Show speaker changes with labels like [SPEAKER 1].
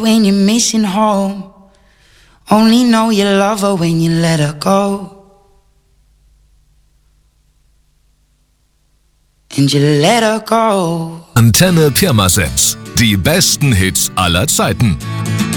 [SPEAKER 1] When you're missing home, only know you love her when you let her go. And you let her go.
[SPEAKER 2] Antenne Pirmasens. Die besten Hits aller Zeiten.